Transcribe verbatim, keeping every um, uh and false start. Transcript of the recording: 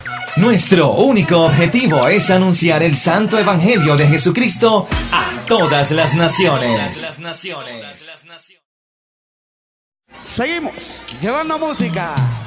Nuestro único objetivo es anunciar el santo evangelio de Jesucristo a todas las naciones. Seguimos llevando música.